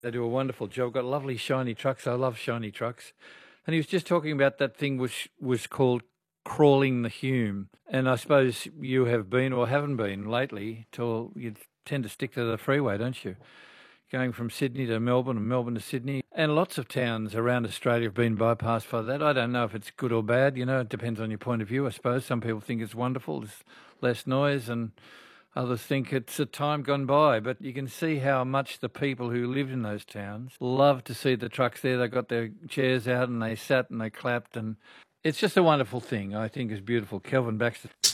They do a wonderful job. Got lovely shiny trucks. I love shiny trucks. And he was just talking about that thing which was called crawling the Hume. And I suppose you have been or haven't been lately, till you tend to stick to the freeway, don't you? Going from Sydney to Melbourne and Melbourne to Sydney. And lots of towns around Australia have been bypassed by that. I don't know if it's good or bad. It depends on your point of view, I suppose. Some people think it's wonderful. There's less noise, and others think it's a time gone by. But you can see how much the people who lived in those towns loved to see the trucks there. They got their chairs out and they sat and they clapped. And it's just a wonderful thing. I think it's beautiful. Kelvin Baxter.